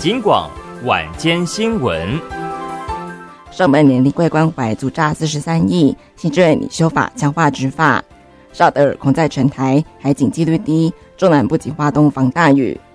警广晚间新闻。 上半年临柜关怀阻诈43亿，行政院拟修法强化执法。沙德尔恐在全台海警纪律低，中南部及花东防大雨，